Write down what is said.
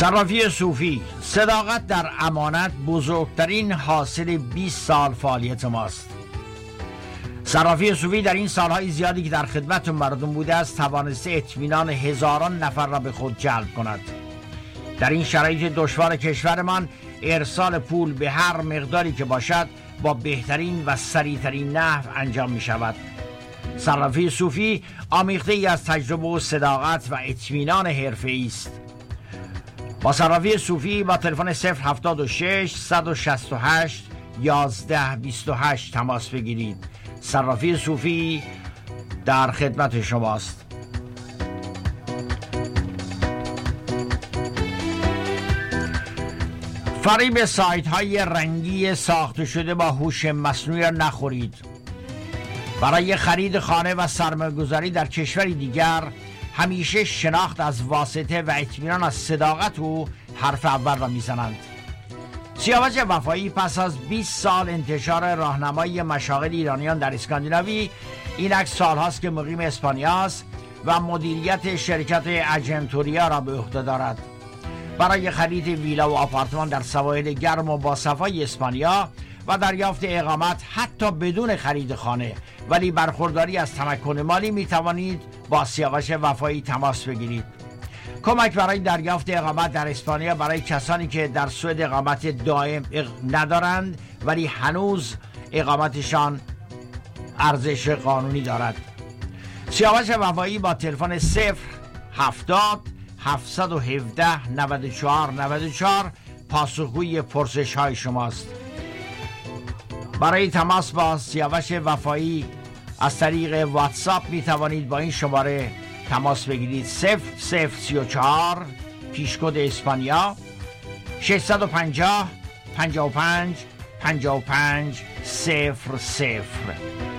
صرافی صوفی، صداقت در امانت بزرگترین حاصل 20 سال فعالیت ماست. صرافی صوفی در این سالهای زیادی که در خدمت مردم بوده است توانسته اطمینان هزاران نفر را به خود جلب کند. در این شرایط دشوار کشورمان ارسال پول به هر مقداری که باشد با بهترین و سریعترین نحو انجام می شود. صرافی صوفی آمیخته ای از تجربه و صداقت و اطمینان حرفه‌ای است. با صرافی صوفی با تلفن 076 168 1128 تماس بگیرید. صرافی صوفی در خدمت شماست. فریب سایت های رنگی ساخته شده با هوش مصنوعی را نخورید. برای خرید خانه و سرمایه‌گذاری در کشوری دیگر همیشه شناخت از واسطه و اطمینان از صداقت او حرف اول را میزنند. سیاوش وفایی پس از 20 سال انتشار راهنمای مشاغل ایرانیان در اسکاندیناوی، اینک سالهاست که مقیم اسپانیا است و مدیریت شرکت اجنتوریا را به عهده دارد. برای خرید ویلا و آپارتمان در سواحل گرم و باصفای اسپانیا و دریافت اقامت حتی بدون خرید خانه ولی برخورداری از تمکن مالی می توانید با سیاوش وفایی تماس بگیرید. کمک برای دریافت اقامت در اسپانیا برای کسانی که در سوئد اقامت دائم ندارند ولی هنوز اقامتشان ارزش قانونی دارد. سیاوش وفایی با تلفن 070 717 94 94 پاسخگوی پرسش های شماست. برای تماس با سیاوش وفایی از طریق واتساپ می توانید با این شماره تماس بگیرید. 0034 پیشکد اسپانیا 650 55 55 00.